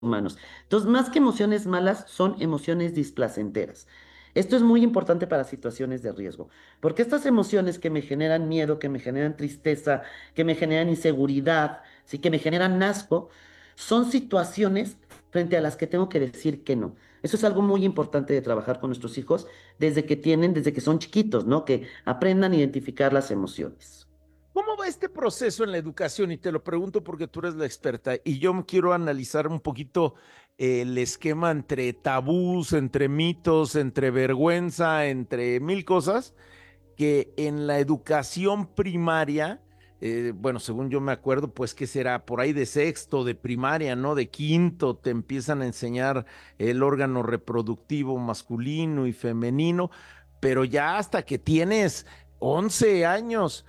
humanos. Entonces, más que emociones malas, son emociones displacenteras. Esto es muy importante para situaciones de riesgo, porque estas emociones que me generan miedo, que me generan tristeza, que me generan inseguridad, sí, que me generan asco, son situaciones frente a las que tengo que decir que no. Eso es algo muy importante de trabajar con nuestros hijos desde que son chiquitos, ¿no? Que aprendan a identificar las emociones. ¿Cómo va este proceso en la educación? Y te lo pregunto porque tú eres la experta y yo me quiero analizar un poquito el esquema entre tabús, entre mitos, entre vergüenza, entre mil cosas que en la educación primaria, bueno, según yo me acuerdo, pues que será por ahí de sexto, de primaria, ¿no? De quinto, te empiezan a enseñar el órgano reproductivo masculino y femenino, pero ya hasta que tienes 11 años,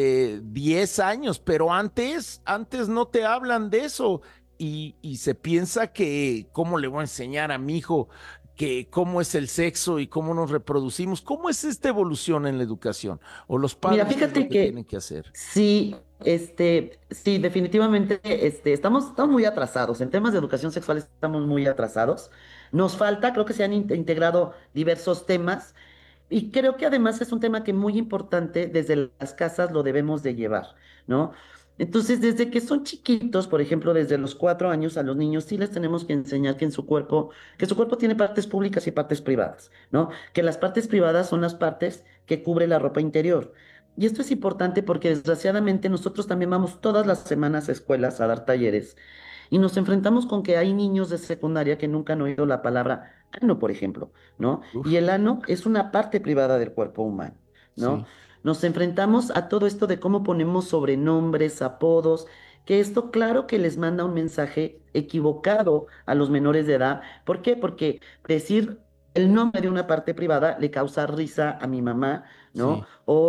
10 años, pero antes no te hablan de eso. Y se piensa que, ¿cómo le voy a enseñar a mi hijo que cómo es el sexo y cómo nos reproducimos? ¿Cómo es esta evolución en la educación? ¿O los Mira, padres qué es lo fíjate que tienen que que hacer? sí, sí, definitivamente, estamos muy atrasados. En temas de educación sexual estamos muy atrasados. Nos falta, creo que se han integrado diversos temas y creo que además es un tema que muy importante desde las casas lo debemos de llevar, ¿no? Entonces, desde que son chiquitos, por ejemplo, desde los 4 años a los niños, sí les tenemos que enseñar que su cuerpo tiene partes públicas y partes privadas, ¿no? Que las partes privadas son las partes que cubre la ropa interior. Y esto es importante porque desgraciadamente nosotros también vamos todas las semanas a escuelas a dar talleres y nos enfrentamos con que hay niños de secundaria que nunca han oído la palabra ano, por ejemplo, ¿no? Y Uf, el ano es una parte privada del cuerpo humano, ¿no? sí, Nos enfrentamos a todo esto de cómo ponemos sobrenombres, apodos, que esto claro que les manda un mensaje equivocado a los menores de edad. ¿Por qué? Porque decir el nombre de una parte privada le causa risa a mi mamá, ¿no? sí,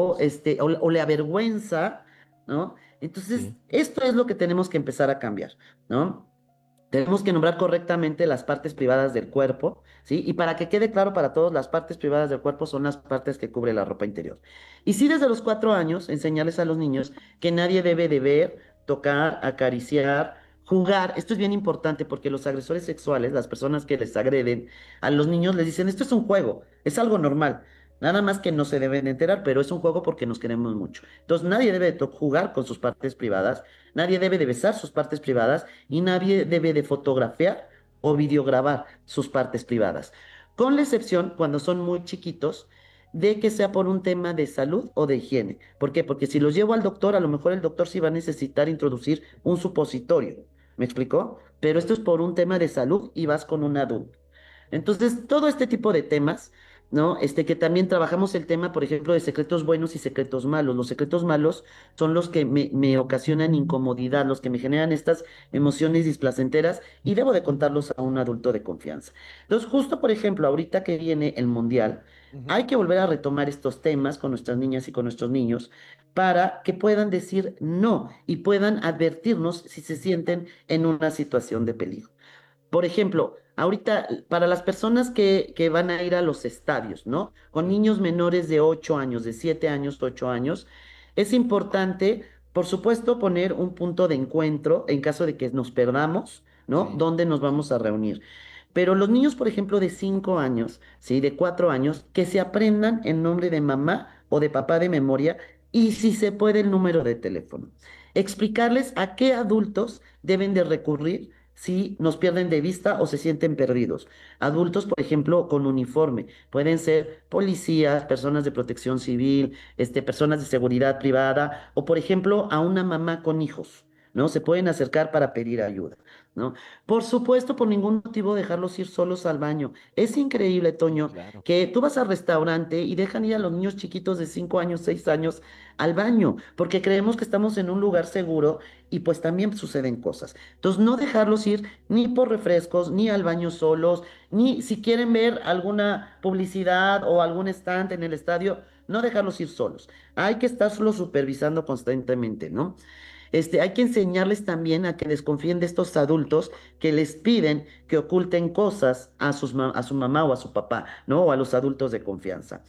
O le avergüenza, ¿no? Entonces, sí. esto es lo que tenemos que empezar a cambiar, ¿no? Tenemos que nombrar correctamente las partes privadas del cuerpo, ¿sí? Y para que quede claro para todos, las partes privadas del cuerpo son las partes que cubre la ropa interior. Y sí, desde los 4 años, enseñarles a los niños que nadie debe de ver, tocar, acariciar, jugar. Esto es bien importante porque los agresores sexuales, las personas que les agreden a los niños, les dicen, esto es un juego, es algo normal. Nada más que no se deben de enterar, pero es un juego porque nos queremos mucho. Entonces, nadie debe de jugar con sus partes privadas, nadie debe de besar sus partes privadas y nadie debe de fotografiar o videograbar sus partes privadas, con la excepción cuando son muy chiquitos de que sea por un tema de salud o de higiene. ¿Por qué? Porque si los llevo al doctor, a lo mejor el doctor sí va a necesitar introducir un supositorio. ¿Me explicó? Pero esto es por un tema de salud y vas con un adulto. Entonces, todo este tipo de temas, ¿no? Que también trabajamos el tema, por ejemplo, de secretos buenos y secretos malos. Los secretos malos son los que me ocasionan incomodidad, los que me generan estas emociones displacenteras y debo de contarlos a un adulto de confianza. Entonces, justo, por ejemplo, ahorita que viene el mundial, Ujú. hay que volver a retomar estos temas con nuestras niñas y con nuestros niños para que puedan decir no y puedan advertirnos si se sienten en una situación de peligro. Por ejemplo, ahorita para las personas que van a ir a los estadios, ¿no? Con Sí, niños menores de 8 años, de 7 años, 8 años, es importante, por supuesto, poner un punto de encuentro en caso de que nos perdamos, ¿no? sí, ¿Dónde nos vamos a reunir? Pero los niños, por ejemplo, de 5 años, ¿sí? De 4 años, que se aprendan el nombre de mamá o de papá de memoria y si se puede el número de teléfono. Explicarles a qué adultos deben de recurrir si nos pierden de vista o se sienten perdidos. Adultos, por ejemplo, con uniforme. Pueden ser policías, personas de protección civil, personas de seguridad privada o, por ejemplo, a una mamá con hijos, ¿no? Se pueden acercar para pedir ayuda, ¿no? Por supuesto, por ningún motivo dejarlos ir solos al baño. Es increíble, sí, Toño, claro. que tú vas al restaurante y dejan ir a los niños chiquitos de 5 años, 6 años al baño, porque creemos que estamos en un lugar seguro y pues también suceden cosas. Entonces, no dejarlos ir ni por refrescos, ni al baño solos, ni si quieren ver alguna publicidad o algún stand en el estadio, no dejarlos ir solos. Hay que estarlos supervisando constantemente, ¿no? Hay que enseñarles también a que desconfíen de estos adultos que les piden que oculten cosas a su mamá o a su papá, ¿no? O a los adultos de confianza.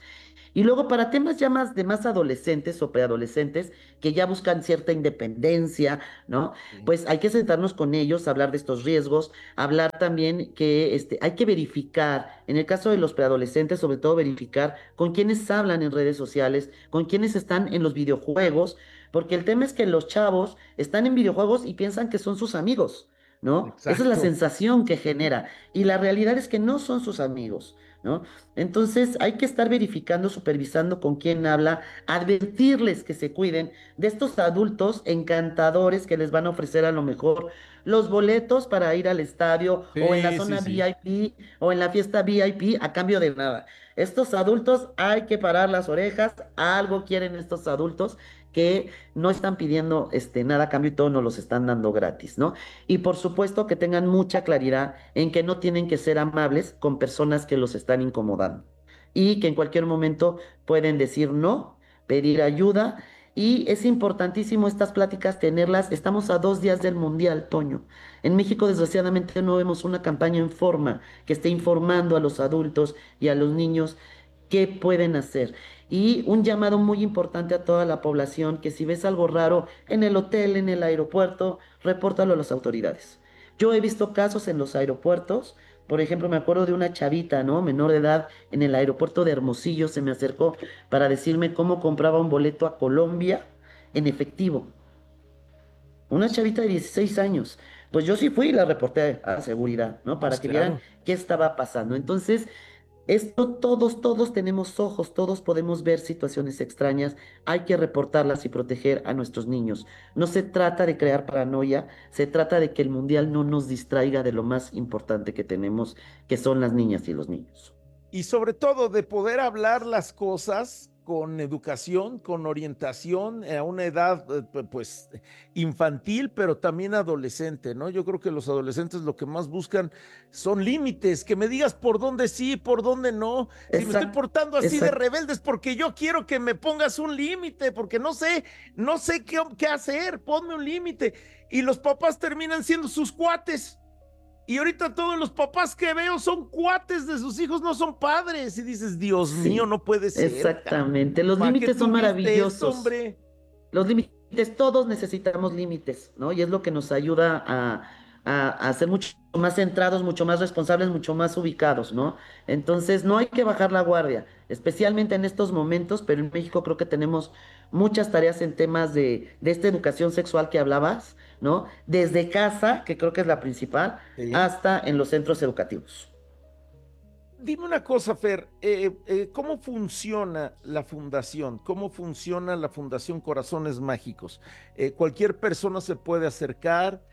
Y luego para temas ya más de más adolescentes o preadolescentes que ya buscan cierta independencia, ¿no? Sí. Pues hay que sentarnos con ellos, hablar de estos riesgos, hablar también que hay que verificar, en el caso de los preadolescentes, sobre todo verificar con quiénes hablan en redes sociales, con quiénes están en los videojuegos, porque el tema es que los chavos están en videojuegos y piensan que son sus amigos, ¿no? Esa es la Exacto. sensación que genera. Y la realidad es que no son sus amigos, ¿no? Entonces hay que estar verificando, supervisando con quién habla, advertirles que se cuiden de estos adultos encantadores que les van a ofrecer a lo mejor los boletos para ir al estadio o en la Sí, sí, zona sí. VIP o en la fiesta VIP a cambio de nada. Estos adultos hay que parar las orejas, algo quieren estos adultos que no están pidiendo nada a cambio y todo nos los están dando gratis, ¿no? Y por supuesto que tengan mucha claridad en que no tienen que ser amables con personas que los están incomodando y que en cualquier momento pueden decir no, pedir ayuda. Y es importantísimo estas pláticas tenerlas. Estamos a 2 días del Mundial, Toño. En México, desgraciadamente, no vemos una campaña en forma que esté informando a los adultos y a los niños qué pueden hacer. Y un llamado muy importante a toda la población, que si ves algo raro en el hotel, en el aeropuerto, repórtalo a las autoridades. Yo he visto casos en los aeropuertos, por ejemplo, me acuerdo de una chavita, ¿no? Menor de edad, en el aeropuerto de Hermosillo, se me acercó para decirme cómo compraba un boleto a Colombia en efectivo. Una chavita de 16 años. Pues yo sí fui y la reporté a seguridad, ¿no? Pues Para que vieran claro. qué estaba pasando. Entonces, esto todos tenemos ojos, todos podemos ver situaciones extrañas, hay que reportarlas y proteger a nuestros niños. No se trata de crear paranoia, se trata de que el mundial no nos distraiga de lo más importante que tenemos, que son las niñas y los niños. Y sobre todo de poder hablar las cosas con educación, con orientación a una edad pues infantil, pero también adolescente, ¿no? Yo creo que los adolescentes lo que más buscan son límites, que me digas por dónde sí, por dónde no. Si me estoy Exacto, portando así de exacto. rebelde es porque yo quiero que me pongas un límite, porque no sé qué hacer, ponme un límite. Y los papás terminan siendo sus cuates. Y ahorita todos los papás que veo son cuates de sus hijos, no son padres. Y dices, Dios mío, Sí, no puede ser. exactamente. Los ¿Para qué límites son tuviste esto, maravillosos. hombre? Los límites, todos necesitamos límites, ¿no? Y es lo que nos ayuda a ser mucho más centrados, mucho más responsables, mucho más ubicados, ¿no? Entonces, no hay que bajar la guardia, especialmente en estos momentos, pero en México creo que tenemos muchas tareas en temas de esta educación sexual que hablabas, ¿no? Desde casa, que creo que es la principal, Sí. hasta en los centros educativos. Dime una cosa, Fer, ¿cómo funciona la fundación? ¿Cómo funciona la Fundación Corazones Mágicos? Cualquier persona se puede acercar.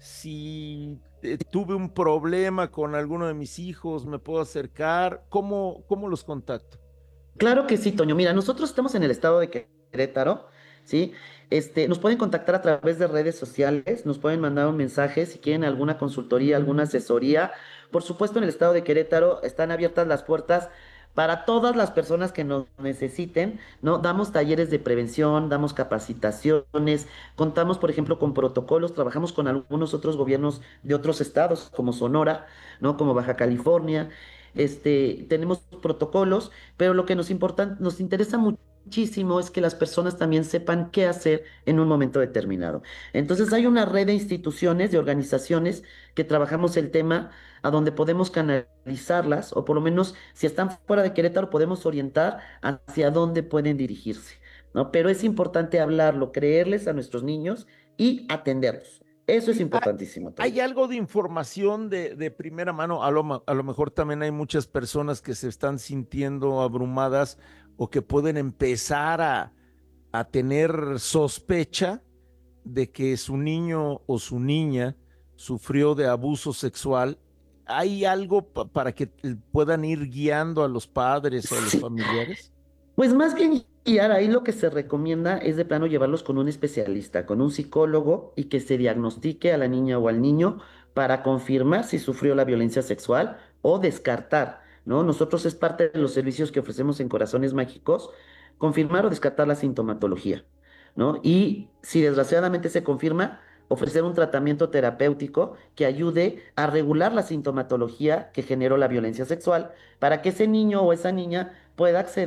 Si tuve un problema con alguno de mis hijos, me puedo acercar. ¿Cómo los contacto? Claro que sí, Toño. Mira, nosotros estamos en el estado de Querétaro, ¿sí? Nos pueden contactar a través de redes sociales, nos pueden mandar un mensaje si quieren alguna consultoría, alguna asesoría. Por supuesto, en el estado de Querétaro están abiertas las puertas para todas las personas que nos necesiten, ¿no? Damos talleres de prevención, damos capacitaciones, contamos, por ejemplo, con protocolos, trabajamos con algunos otros gobiernos de otros estados, como Sonora, ¿no? Como Baja California. Tenemos protocolos, pero lo que nos interesa muchísimo es que las personas también sepan qué hacer en un momento determinado. Entonces hay una red de instituciones, de organizaciones que trabajamos el tema a donde podemos canalizarlas, o por lo menos si están fuera de Querétaro podemos orientar hacia dónde pueden dirigirse, ¿no? Pero es importante hablarlo, creerles a nuestros niños y atenderlos. Eso es Y importantísimo, hay Toño. algo de información de primera mano. A lo mejor también hay muchas personas que se están sintiendo abrumadas o que pueden empezar a tener sospecha de que su niño o su niña sufrió de abuso sexual. ¿Hay algo para que puedan ir guiando a los padres o a los Sí. familiares? Pues más bien guiar, ahí lo que se recomienda es de plano llevarlos con un especialista, con un psicólogo y que se diagnostique a la niña o al niño para confirmar si sufrió la violencia sexual o descartar, ¿no? Nosotros es parte de los servicios que ofrecemos en Corazones Mágicos, confirmar o descartar la sintomatología, ¿no? Y si desgraciadamente se confirma, ofrecer un tratamiento terapéutico que ayude a regular la sintomatología que generó la violencia sexual para que ese niño o esa niña pueda acceder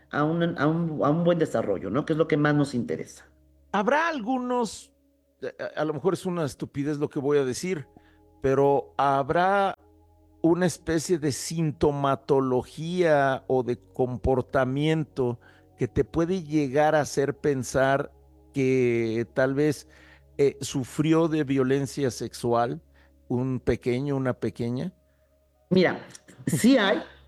a un buen desarrollo, ¿no? Que es lo que más nos interesa. Habrá algunos, a lo mejor es una estupidez lo que voy a decir, pero habrá una especie de sintomatología o de comportamiento que te puede llegar a hacer pensar que tal vez sufrió de violencia sexual un pequeño, una pequeña. Mira, sí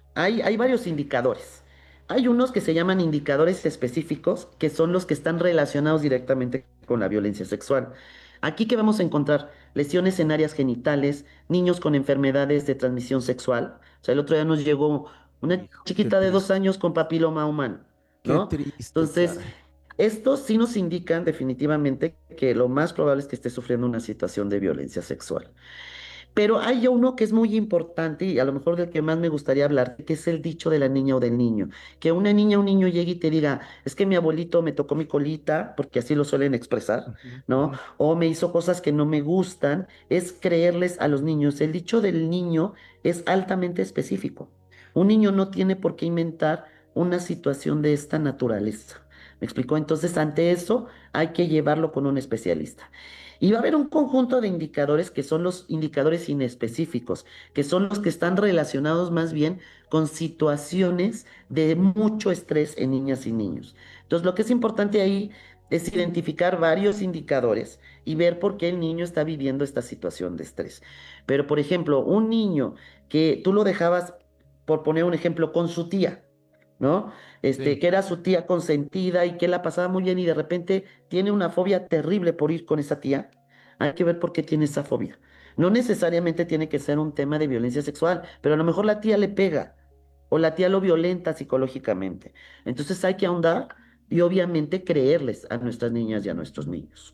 hay varios indicadores. Hay unos que se llaman indicadores específicos, que son los que están relacionados directamente con la violencia sexual. Aquí que vamos a encontrar lesiones en áreas genitales, niños con enfermedades de transmisión sexual. O sea, el otro día nos llegó una Hijo, qué chiquita de dos triste, años con papiloma humano, qué ¿no? triste, Entonces, caray. estos sí nos indican definitivamente que lo más probable es que esté sufriendo una situación de violencia sexual. Pero hay uno que es muy importante y a lo mejor del que más me gustaría hablar, que es el dicho de la niña o del niño. Que una niña o un niño llegue y te diga, es que mi abuelito me tocó mi colita, porque así lo suelen expresar, Ujú, ¿no? ujú. O me hizo cosas que no me gustan, es creerles a los niños. El dicho del niño es altamente específico. Un niño no tiene por qué inventar una situación de esta naturaleza. ¿Me explicó? Entonces, ante eso, hay que llevarlo con un especialista. Y va a haber un conjunto de indicadores que son los indicadores inespecíficos, que son los que están relacionados más bien con situaciones de mucho estrés en niñas y niños. Entonces, lo que es importante ahí es identificar varios indicadores y ver por qué el niño está viviendo esta situación de estrés. Pero, por ejemplo, un niño que tú lo dejabas, por poner un ejemplo, con su tía, ¿no? Sí. Que era su tía consentida y que la pasaba muy bien y de repente tiene una fobia terrible por ir con esa tía. Hay que ver por qué tiene esa fobia. No necesariamente tiene que ser un tema de violencia sexual, pero a lo mejor la tía le pega o la tía lo violenta psicológicamente. Entonces hay que ahondar y obviamente creerles a nuestras niñas y a nuestros niños.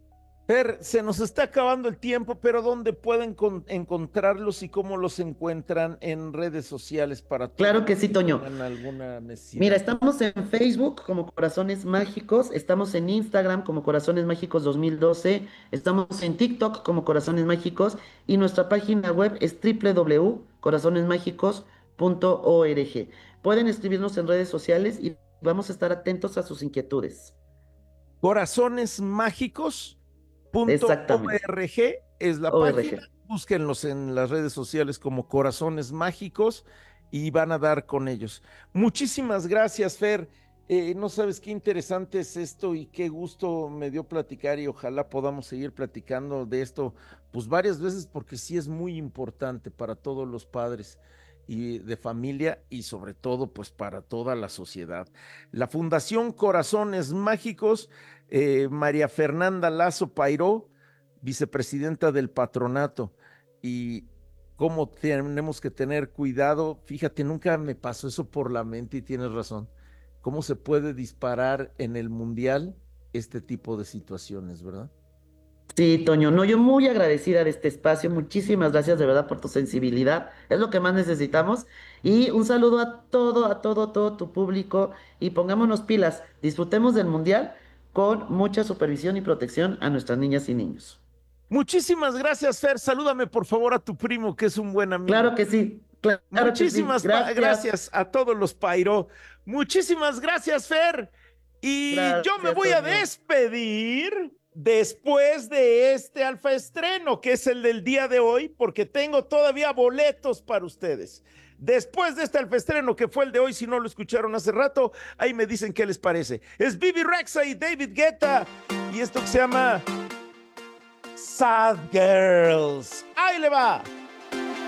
Fer, se nos está acabando el tiempo, pero ¿dónde pueden encontrarlos y cómo los encuentran en redes sociales para todos Claro que los sí, que Toño. tengan alguna Mira, necesidad? estamos en Facebook como Corazones Mágicos, estamos en Instagram como Corazones Mágicos 2012, estamos en TikTok como Corazones Mágicos y nuestra página web es www.corazonesmágicos.org. Pueden escribirnos en redes sociales y vamos a estar atentos a sus inquietudes. Exactamente. Corazonesmágicos.org es la página. ORG. Búsquenlos en las redes sociales como Corazones Mágicos y van a dar con ellos. Muchísimas gracias, Fer. No sabes qué interesante es esto y qué gusto me dio platicar y ojalá podamos seguir platicando de esto pues varias veces porque sí es muy importante para todos los padres y de familia y sobre todo pues para toda la sociedad. La Fundación Corazones Mágicos, María Fernanda Lazo Pairó, vicepresidenta del patronato, y cómo tenemos que tener cuidado. Fíjate, nunca me pasó eso por la mente y tienes razón. ¿Cómo se puede disparar en el mundial este tipo de situaciones, verdad? Sí, Toño, no, yo muy agradecida de este espacio. Muchísimas gracias de verdad por tu sensibilidad. Es lo que más necesitamos. Y un saludo a todo tu público y pongámonos pilas. Disfrutemos del mundial con mucha supervisión y protección a nuestras niñas y niños. Muchísimas gracias, Fer. Salúdame por favor a tu primo, que es un buen amigo. Claro que sí, claro que sí. Muchísimas Gracias, gracias a todos los Pairo. Muchísimas gracias, Fer. Y yo me gracias, voy a Toño. despedir después de este alfa estreno, que es el del día de hoy, porque tengo todavía boletos para ustedes. Después de este alfa estreno, que fue el de hoy, si no lo escucharon hace rato, ahí me dicen qué les parece. Es Bibi Rexa y David Guetta, y esto que se llama Sad Girls. Ahí le va.